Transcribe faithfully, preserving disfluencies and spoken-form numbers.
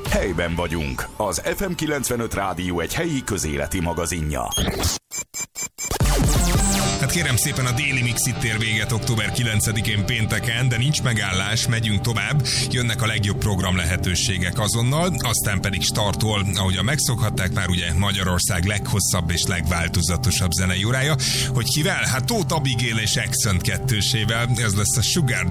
Helyben vagyunk. Az ef em kilencvenöt Rádió egy helyi közéleti magazinja. Hát kérem szépen, a déli mix itt ér véget október kilencedikén pénteken, de nincs megállás, megyünk tovább, jönnek a legjobb program lehetőségek azonnal, aztán pedig startol, ahogyan megszokhatták már, ugye Magyarország leghosszabb és legváltozatosabb zenei órája. Hogy kivel? Hát Tóth Abigail és Accent kettősével, ez lesz a Sugar